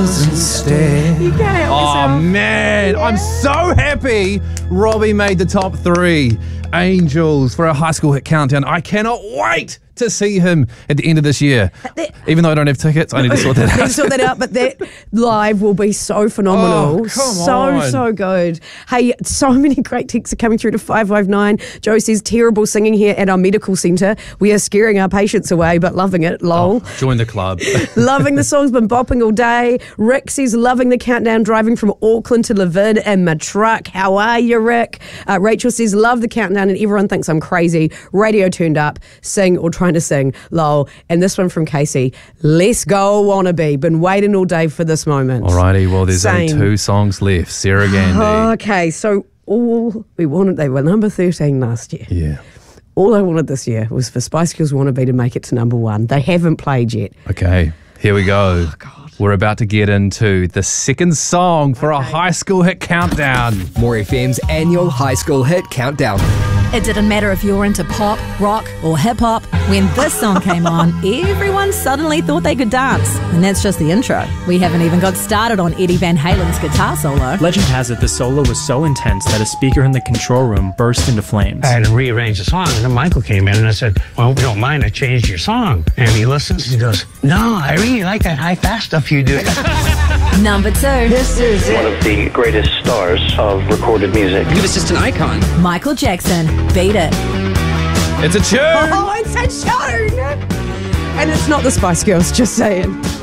angels instead. You can't help yourself. Oh, man. I'm so happy Robbie made the top 3. Angels for our high school hit countdown. I cannot wait to see him at the end of this year. Even though I don't have tickets, I need to sort that out. Need to sort that out, but that live will be so phenomenal. Oh, come on. So good. Hey, so many great texts are coming through to 559. Joe says, terrible singing here at our medical centre. We are scaring our patients away, but loving it. Lol. Oh, join the club. Loving the song's been bopping all day. Rick says, loving the countdown, driving from Auckland to Levin in my truck. How are you, Rick? Rachel says, love the countdown and everyone thinks I'm crazy. Radio turned up, sing or trying to sing. Lol. And this one from Casey, let's go Wannabe. Been waiting all day for this moment. Alrighty, well, there's only 2 songs left. Sarah Gandy. Okay, so all we wanted, they were number 13 last year. Yeah. All I wanted this year was for Spice Girls Wannabe to make it to number 1. They haven't played yet. Okay, here we go. Oh, God. We're about to get into the second song for a high school hit countdown. More FM's annual high school hit countdown. It didn't matter if you were into pop, rock, or hip-hop. When this song came on, everyone suddenly thought they could dance. And that's just the intro. We haven't even got started on Eddie Van Halen's guitar solo. Legend has it the solo was so intense that a speaker in the control room burst into flames. I had to rearrange the song, and then Michael came in and I said, well, we don't mind, I changed your song. And he listens and he goes, no, I really like that high-fast stuff you do. Number 2. This is One of the greatest stars of recorded music. He was just an icon. Michael Jackson, Beat It. It's a tune! Oh, it's a tune! And it's not the Spice Girls, just saying.